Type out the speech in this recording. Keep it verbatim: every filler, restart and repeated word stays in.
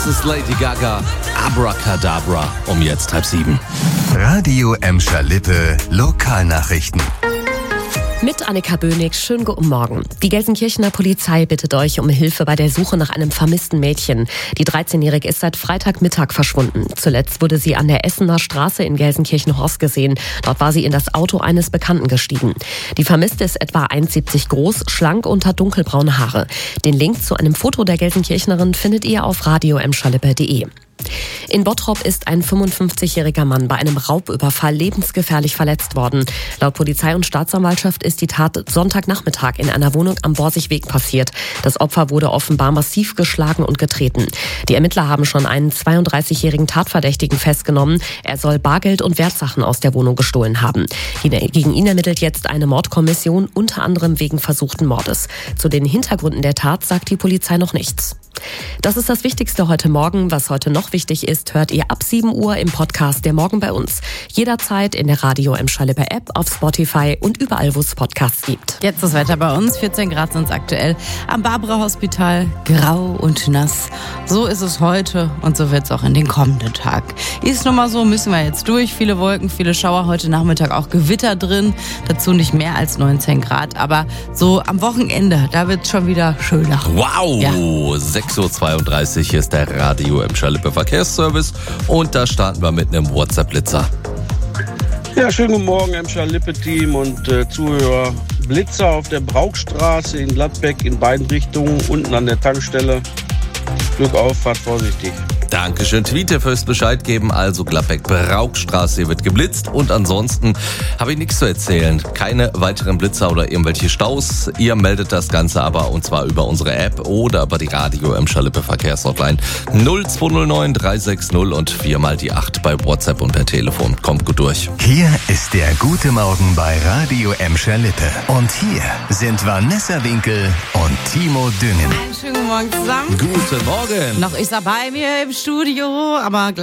Das ist Lady Gaga, Abracadabra, um jetzt halb sieben. Radio Emscher Lippe, Lokalnachrichten. Mit Annika Bönig, schönen guten Morgen. Die Gelsenkirchener Polizei bittet euch um Hilfe bei der Suche nach einem vermissten Mädchen. Die dreizehnjährige ist seit Freitagmittag verschwunden. Zuletzt wurde sie an der Essener Straße in Gelsenkirchen-Horst gesehen. Dort war sie in das Auto eines Bekannten gestiegen. Die Vermisste ist etwa eins Komma siebzig groß, schlank und hat dunkelbraune Haare. Den Link zu einem Foto der Gelsenkirchnerin findet ihr auf radio emscherlippe punkt de. In Bottrop ist ein fünfundfünfzigjähriger Mann bei einem Raubüberfall lebensgefährlich verletzt worden. Laut Polizei und Staatsanwaltschaft ist die Tat Sonntagnachmittag in einer Wohnung am Borsigweg passiert. Das Opfer wurde offenbar massiv geschlagen und getreten. Die Ermittler haben schon einen zweiunddreißigjährigen Tatverdächtigen festgenommen. Er soll Bargeld und Wertsachen aus der Wohnung gestohlen haben. Gegen ihn ermittelt jetzt eine Mordkommission, unter anderem wegen versuchten Mordes. Zu den Hintergründen der Tat sagt die Polizei noch nichts. Das ist das Wichtigste heute Morgen. Was heute noch wichtig ist, hört ihr ab sieben Uhr im Podcast Der Morgen bei uns. Jederzeit in der Radio Emscher Lippe App, auf Spotify und überall, wo es Podcasts gibt. Jetzt das Wetter bei uns. vierzehn Grad sind es aktuell. Am Barbara Hospital grau und nass. So ist es heute und so wird es auch in den kommenden Tag. Ist nun mal so, müssen wir jetzt durch. Viele Wolken, viele Schauer. Heute Nachmittag auch Gewitter drin. Dazu nicht mehr als neunzehn Grad. Aber so am Wochenende, da wird es schon wieder schöner. Wow! Ja. sechs Uhr zweiunddreißig, hier ist der Radio Emscher Lippe Verkehrsservice und da starten wir mit einem WhatsApp-Blitzer. Ja, schönen guten Morgen, Emscher Lippe-Team und äh, Zuhörer. Blitzer auf der Braukstraße in Gladbeck in beiden Richtungen, unten an der Tankstelle. Glück auf, fahrt vorsichtig. Dankeschön. Tweete fürs Bescheid geben. Also Gladbeck-Braukstraße, hier wird geblitzt. Und ansonsten habe ich nichts zu erzählen. Keine weiteren Blitzer oder irgendwelche Staus. Ihr meldet das Ganze aber und zwar über unsere App oder über die Radio Emscher Lippe Verkehrshotline null zwei null neun drei sechs null und viermal die acht bei WhatsApp und per Telefon. Kommt gut durch. Hier ist der gute Morgen bei Radio Emscher Lippe. Und hier sind Vanessa Winkel und Timo Düngen. Einen schönen guten Morgen zusammen. Guten Morgen. Noch ist er bei mir im Studio, aber